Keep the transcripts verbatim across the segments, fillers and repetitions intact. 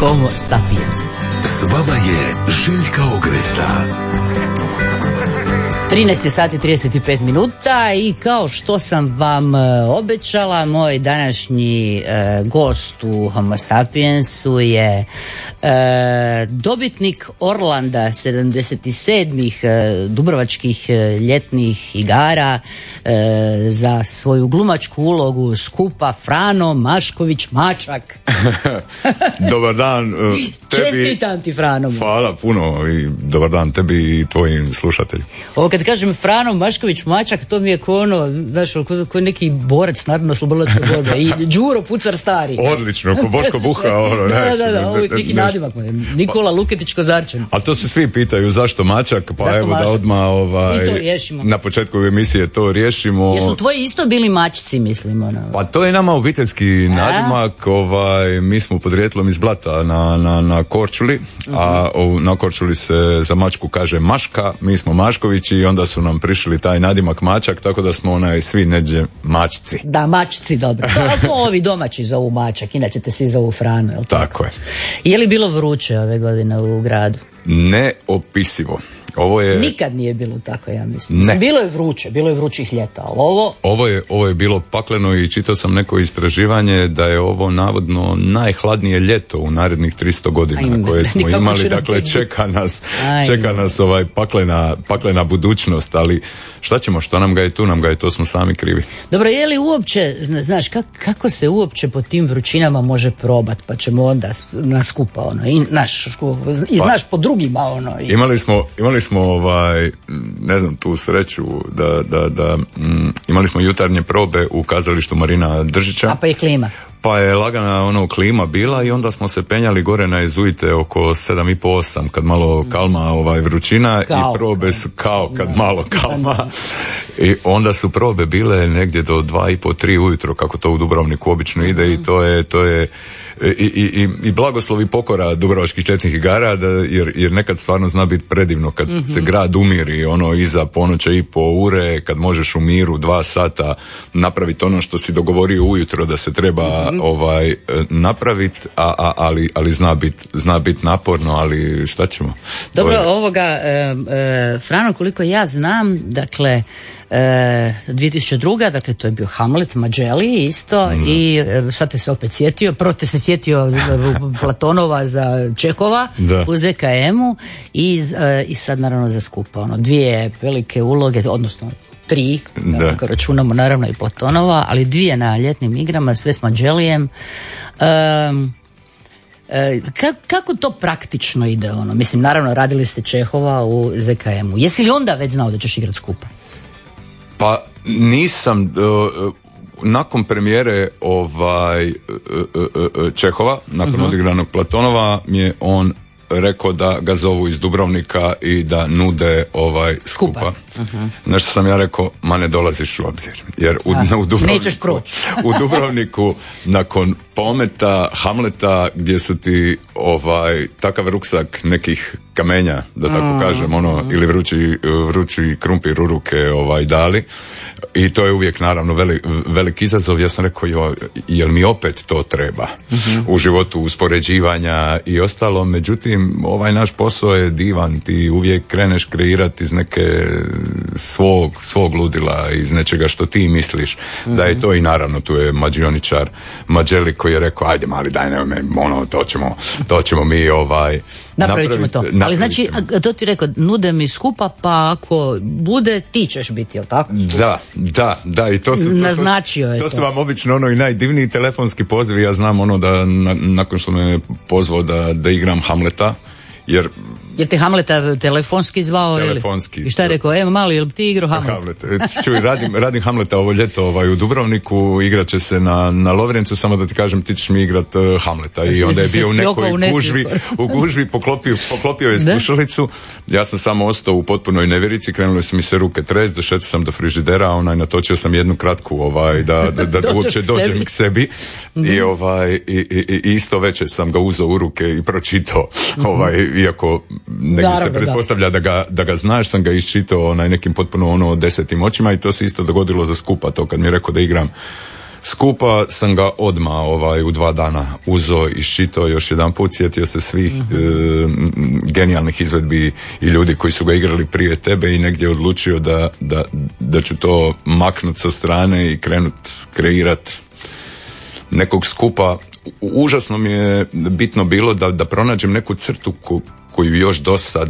Homo sapiens. S vama je Željka Ogrezda. trinaest sati i trideset pet minuta i kao što sam vam obećala, moj današnji e, gost u Homo sapiensu je e, dobitnik Orlanda sedamdeset sedmih e, dubrovačkih e, ljetnih igara e, za svoju glumačku ulogu skupa Frano Mašković Mačak. Dobar dan tebi. Čestitam ti, Frano. Hvala puno i dobar dan tebi i tvojim slušateljima. Ovo kad kažem Frano Mašković Mačak, to mi je ko ono, znaš, ko, ko neki borac narodno-oslobodilačke borbe. I Đuro Pucar stari. Odlično, ko Boško Buha. Ono, da, neš, da, da, ovo je neki neš, nadimak. Nikola Luketić Kozarčan. Ali to se svi pitaju zašto Mačak, pa Zašto evo Mačak? da odmah ovaj, na početku emisije to riješimo. Jesu tvoji isto bili mačci, mislim, ono? Pa to je nama obiteljski nadimak, ovaj, mi smo podrijetlom iz Blata na, na, na Korčuli, uh-huh. a o, na Korčuli se za mačku kaže Maška, mi smo Maškovići i onda su nam prišli taj nadimak Mačak, tako da smo onaj svi neđe mačci. Da, mačci, dobro. To, to ovi domaći zovu Mačak, inače te svi zovu Frano, jel tako? Tako je. Je li bilo vruće ove godine u gradu? Neopisivo. Ovo je... Nikad nije bilo tako, ja mislim. Ne. Bilo je vruće, bilo je vrućih ljeta, ali ovo... Ovo je, ovo je bilo pakleno i čitao sam neko istraživanje da je ovo navodno najhladnije ljeto u narednih tristo godina Ajme, koje smo imali, dakle tek... čeka nas, Ajme. čeka nas ovaj paklena, paklena budućnost, ali šta ćemo, što nam ga je, tu nam ga je, to smo sami krivi. Dobro, je li uopće, znaš, kak, kako se uopće po tim vrućinama može probat, pa ćemo onda nas skupa, ono, i naš, i pa, znaš, po drugima, ono. I... Imali smo, imali smo ovaj, ne znam, tu sreću da, da, da mm, imali smo jutarnje probe u kazalištu Marina Držića. A pa je klima. Pa je lagana ono klima bila i onda smo se penjali gore na Jezujte oko sedam i po osam kad malo kalma ovaj vrućina kao, i probe su kao kad da. malo kalma i onda su probe bile negdje do dva i po tri ujutro kako to u Dubrovniku obično ide i to je, to je I, i, i blagoslov i pokora dubrovačkih ljetnih igara da, jer, jer nekad stvarno zna biti predivno kad mm-hmm. se grad umiri ono iza ponoća i po ure, kad možeš u miru dva sata napraviti ono što si dogovorio ujutro da se treba mm-hmm. ovaj napraviti, a, a, ali, ali zna biti zna bit naporno, ali šta ćemo? Dobro, je... ovoga e, e, Frano, koliko ja znam, dakle E, dvije tisuće druga. dakle to je bio Hamlet Mađeli isto mm. i e, sad te se opet sjetio, prvo te se sjetio Platonova za Čehova da. u Z K M-u i, e, i sad naravno za skupa, ono, dvije velike uloge, odnosno tri, da. Ako računamo naravno i Platonova, ali dvije na ljetnim igrama, sve s Mađelijem. e, E, ka, kako to praktično ide, ono? Mislim, naravno radili ste Čehova u Z K M-u, jesi li onda već znao da ćeš igrati skupa? Pa nisam, uh, nakon premijere ovaj uh, uh, Čehova, nakon uh-huh. odigranog Platonova mi je on rekao da ga zovu iz Dubrovnika i da nude ovaj skupa. skupa. Uh-huh. Nešto sam ja rekao, ma ne dolaziš u obzir. Jer u, A, u, Dubrovniku, nećeš proći. u Dubrovniku nakon Pometa, Hamleta, gdje su ti ovaj takav ruksak nekih kamenja, da tako uh-huh. kažem, ono, ili vrući, vrući krumpir u ruke ovaj, dali. I to je uvijek naravno velik, velik izazov. Ja sam rekao, jo, jel mi opet to treba uh-huh. u životu uspoređivanja i ostalo. Međutim, ovaj naš posao je divan. Ti uvijek kreneš kreirati iz neke svog, svog ludila, iz nečega što ti misliš uh-huh. da je to. I naravno tu je mađioničar Mađeli koji je rekao, ajde mali, daj ne, ono, to ćemo, to ćemo mi ovaj napravit ćemo to. Ali znači, to ti rekao, nude mi skupa, pa ako bude, ti ćeš biti, jel tako? Da, da, da. I to su, to, naznačio je to. To su vam obično ono i najdivniji telefonski pozivi. Ja znam ono da na, nakon što me pozvao da, da igram Hamleta, jer je te Hamleta telefonski zvao? Telefonski. Ili? I šta je rekao, evo mali, jel ti igrao Hamlet? Hamlet. Čuj, radim, radim Hamleta ovo ljeto ovaj, u Dubrovniku, igrat će se na, na Lovrencu, samo da ti kažem, ti ćeš mi igrat uh, Hamleta. I onda je bio u nekoj gužvi, u gužvi poklopio, poklopio je slušalicu. Ja sam samo ostao u potpunoj nevjerici, krenule su mi se ruke trest, došao sam do frižidera, onaj, natočio sam jednu kratku, ovaj, da, da, da, da uopće dođem sebi. k sebi. Mm-hmm. I, ovaj, i, i, i isto večer sam ga uzeo u ruke i pročitao, mm-hmm. ovaj, iako negdje se pretpostavlja da ga, da ga znaš, sam ga iščitao onaj nekim potpuno ono desetim očima i to se isto dogodilo za skupa, to kad mi je rekao da igram Skupa sam ga odmah ovaj, u dva dana uzo i iščitao još jedan put, sjetio se svih mm-hmm. e, genijalnih izvedbi i ljudi koji su ga igrali prije tebe i negdje odlučio da, da, da ću to maknut sa strane i krenut kreirat nekog skupa. Užasno mi je bitno bilo da, da pronađem neku crtu ko, koju još do sad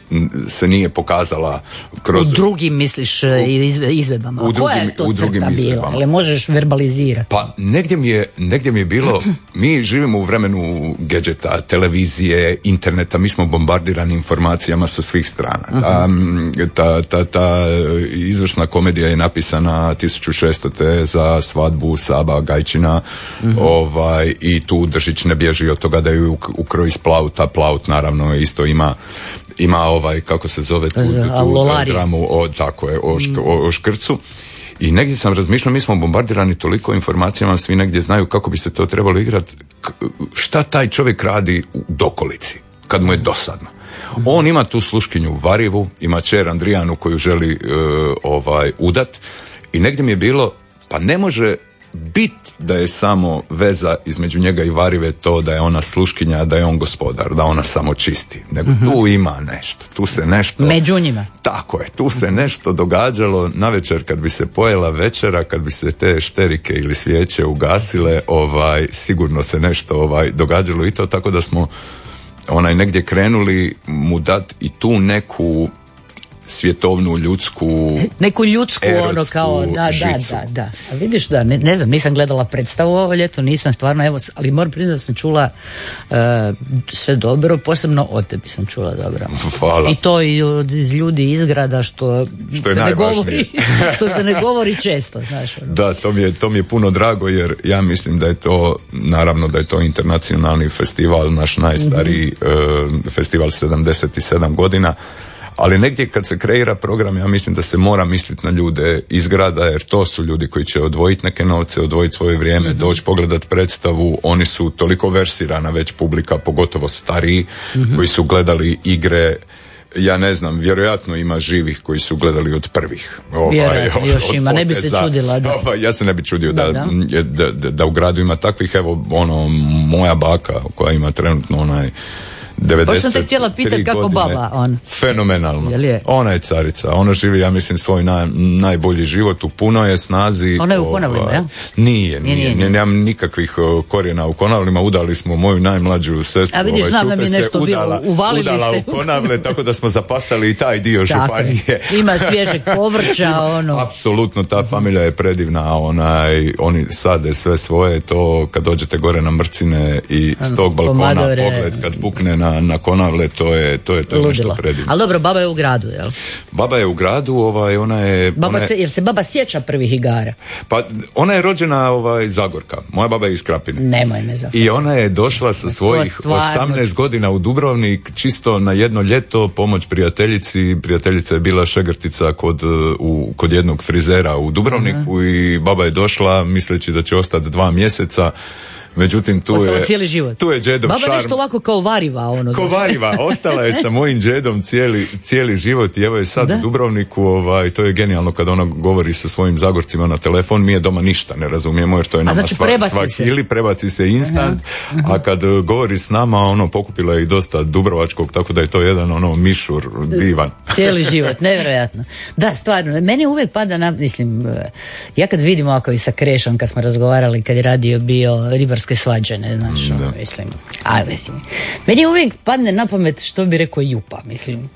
se nije pokazala kroz... U drugim, misliš, izvedbama. U drugim, koja je to u drugim crta bila? Ali možeš verbalizirati? Pa negdje mi je, negdje mi je bilo, mi živimo u vremenu gadgeta, televizije, interneta, mi smo bombardirani informacijama sa svih strana. Uh-huh. Ta, ta, ta, ta izvršna komedija je napisana tisuću šestote za svadbu Saba Gajčina, uh-huh. ovaj, i tu Držić ne bježi od toga da ju ukroji s Plauta. Plaut naravno isto ima ima ovaj, kako se zove tu, tu, tu dramu o, tako je, o, šk, o, o škrcu. I negdje sam razmišljao, mi smo bombardirani toliko informacijama, svi negdje znaju kako bi se to trebalo igrati, šta taj čovjek radi u dokolici, kad mu je dosadno. On ima tu sluškinju Varivu, ima kćer Andrijanu koju želi uh, ovaj, udat i negdje mi je bilo, pa ne može bit da je samo veza između njega i Varive to da je ona sluškinja, da je on gospodar, da ona samo čisti. Nego mm-hmm. tu ima nešto, tu se nešto... Među njima. Tako je, tu se nešto događalo navečer kad bi se pojela večera, kad bi se te šterike ili svijeće ugasile, ovaj, sigurno se nešto ovaj, događalo i to, tako da smo onaj negdje krenuli mu dat i tu neku svjetovnu, ljudsku, neku ljudsku ono kao da, žicu. da, da, da. A vidiš da, ne, ne znam, nisam gledala predstavu ovo ljeto, nisam stvarno, evo, ali moram priznati da sam čula uh, sve dobro, posebno od tebi sam čula dobro. Hvala. I to i od, iz ljudi iz grada što, što se ne govori, što se ne govori često, znaš. Ono. Da, to mi je, to mi je puno drago jer ja mislim da je to, naravno da je to internacionalni festival, naš najstariji mm-hmm. uh, festival sedamdeset sedam godina. Ali negdje kad se kreira program, ja mislim da se mora misliti na ljude iz grada, jer to su ljudi koji će odvojiti neke novce, odvojiti svoje vrijeme, mm-hmm. doći pogledat predstavu. Oni su toliko versirana već publika, pogotovo stariji, mm-hmm. koji su gledali igre. Ja ne znam, vjerojatno ima živih koji su gledali od prvih. Ovaj, vjerojatno, od, još od ima, ne bi se čudila. Da. Ovaj, ja se ne bi čudio da, da, da. Da, da, da u gradu ima takvih, evo, ono, moja baka koja ima trenutno onaj devedeset tri sam te htjela pitati kako baba on. Fenomenalno. Je? Ona je carica. Ona živi, ja mislim, svoj naj, najbolji život. U punoj je snazi. Ona je u Konavlima, ja? Nije, nije. nije, nije. Nemam nikakvih uh, korijena u Konavlima. Udali smo moju najmlađu sestru. A vidiš, ovaj, znam da mi nešto udala, bilo. Uvalili udala ste. u Konavle, tako da smo zapasali i taj dio županije. Ima svježeg povrća, ono. Apsolutno, ta familija je predivna. Onaj, oni sade sve svoje. To kad dođete gore na Mrcine i s tog balkona Pomadore. Pogled kad pukne na, na Konavle, to je, to je, to je nešto predivno. Ali dobro, baba je u gradu, jel? Baba je u gradu, ovaj, ona je... Baba ona je, se, jel se baba sjeća prvih igara? Pa, ona je rođena ovaj, Zagorka. Moja baba je iz Krapine. Nemoj me za. I ona je došla sa svojih osamnaest godina u Dubrovnik, čisto na jedno ljeto, pomoć prijateljici. Prijateljica je bila šegrtica kod, u, kod jednog frizera u Dubrovniku. Uh-huh. I baba je došla misleći da će ostati dva mjeseca. Međutim, tu ostala je, cijeli život. Tu je džedov baba šarm. Baba nešto ovako kao Variva. Ono, kao Variva. Ostala je sa mojim džedom cijeli, cijeli život i evo je sad da? u Dubrovniku. Ovaj, to je genijalno kad ona govori sa svojim Zagorcima na telefon. Mi je doma ništa ne razumijemo jer to je nama znači, sva, svakili. Prebaci se instant. Uh-huh. Uh-huh. A kad govori s nama, ono, pokupila je i dosta dubrovačkog, tako da je to jedan ono mišur divan. Cijeli život, nevjerojatno. Da, stvarno. Meni uvijek pada na, mislim, ja kad vidim ovako i sa Krešom, kad smo razgovarali, kad je radio bio ribarski svađane, znaš, ono, mislim, ali mislim, meni uvijek padne na pamet što bi rekao Jupa, mislim,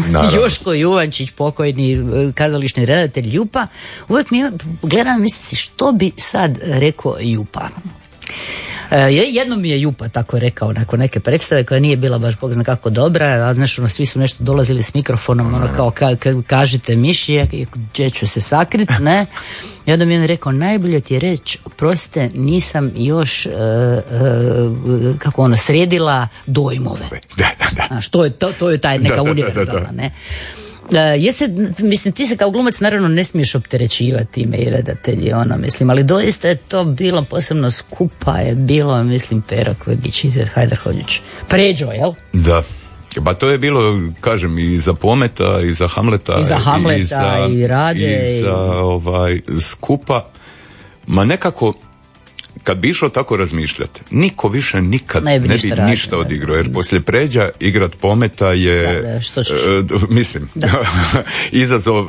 Joško Juvančić, pokojni kazališni redatelj Jupa, uvijek mi gledam, mislim, što bi sad rekao Jupa. Jednom mi je Jupa tako rekao nakon neke predstave koja nije bila baš bog zna kako dobra, a znaš, ono, svi su nešto dolazili s mikrofonom, ono kao ka, ka, kažite miši, gdje ću se sakrit, ne? I onda mi je rekao, najbolje ti je reći, oprostite, nisam još uh, uh, kako ono, sredila dojmove. Da, da, da. Znaš, to je, to, to je taj neka da, univerzalna, da, da, da. ne? Uh, jesi, mislim, ti se kao glumac naravno ne smiješ opterećivati time i redatelji, ono, mislim, ali doista je to bilo posebno skupa, je bilo, mislim, Pero Kvrgić i Hajdarhović. Pređo, jel? Da. Pa to je bilo, kažem, i za Pometa, i za Hamleta, i za Hamleta, i, za, i Rade, i za ovaj, skupa. Ma nekako, kad bi išao tako razmišljati, niko više nikad ne bi ne ništa, bi radio, ništa odigrao, jer poslije Pređa igrat Pometa je, da, da, što ćeš? uh, mislim, izazov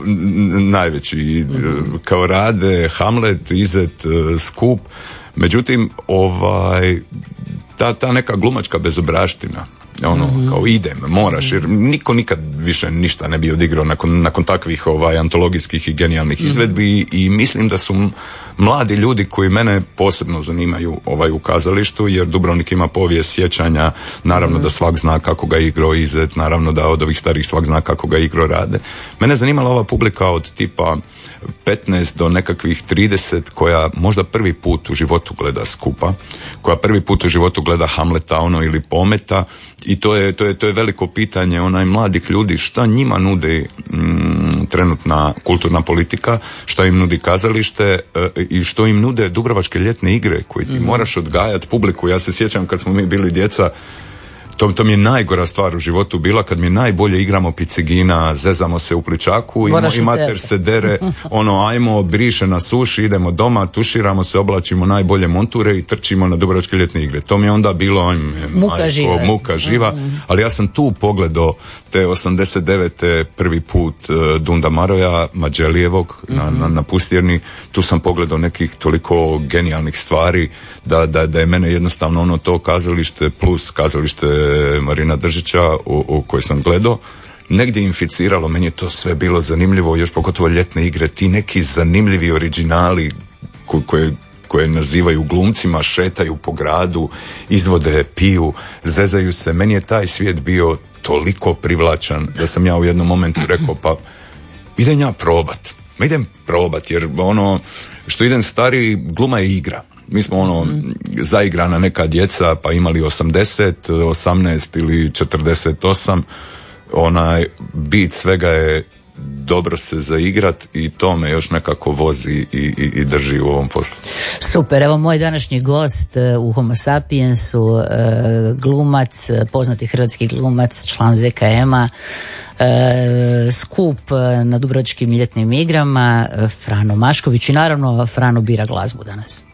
najveći, mm-hmm. kao Rade, Hamlet, Izet, uh, Skup, međutim, ovaj, ta, ta neka glumačka bezobraština, ono, mm-hmm. kao idem, moraš, jer niko nikad više ništa ne bi odigrao nakon, nakon takvih ovaj, antologijskih i genijalnih mm-hmm. izvedbi i, i mislim da su mladi ljudi koji mene posebno zanimaju ovaj, u kazalištu, jer Dubrovnik ima povijest sjećanja, naravno mm-hmm. da svak zna kako ga igrao Izet, naravno da od ovih starih svak zna kako ga igrao Rade. Mene zanimala ova publika od tipa petnaest do nekakvih trideset koja možda prvi put u životu gleda Skupa, koja prvi put u životu gleda Hamleta ono ili Pometa i to je, to je, to je veliko pitanje onaj mladih ljudi šta njima nudi mm, trenutna kulturna politika, šta im nudi kazalište e, i što im nude Dubrovačke ljetne igre koje ti mm-hmm. moraš odgajati publiku. Ja se sjećam kad smo mi bili djeca, To, to mi je najgora stvar u životu bila kad mi najbolje igramo picigina, zezamo se u pličaku i, i mater se dere, ono ajmo, briše na suši, idemo doma, tuširamo se, oblačimo najbolje monture i trčimo na Dubrovačke ljetne igre. To mi je onda bilo ajme, muka, majko, živa. muka živa, mm-hmm. ali ja sam tu pogledao te osamdeset devete prvi put uh, Dunda Maroja, Mađelijevog mm-hmm. na, na, na Pustjerni, tu sam pogledao nekih toliko genijalnih stvari da, da, da je mene jednostavno ono to kazalište plus kazalište Marina Držića u, u koje sam gledao negdje inficiralo, meni je to sve bilo zanimljivo, još pogotovo ljetne igre, ti neki zanimljivi originali ko, koje, koje nazivaju glumcima, šetaju po gradu, izvode, piju, zezaju se, meni je taj svijet bio toliko privlačan da sam ja u jednom momentu rekao pa idem ja probat, ma idem probat jer ono što idem stari, gluma je igra. Mi smo ono mm. zaigrana neka djeca pa imali osamdeset, osamnaest ili četrdeset osam, onaj bit svega je dobro se zaigrat i to me još nekako vozi i, i, i drži u ovom poslu. Super, evo moj današnji gost u Homo Sapiensu, glumac, poznati hrvatski glumac, član Z K M-a, Skup na Dubrovačkim ljetnim igrama, Frano Mašković i naravno Frano bira glazbu danas.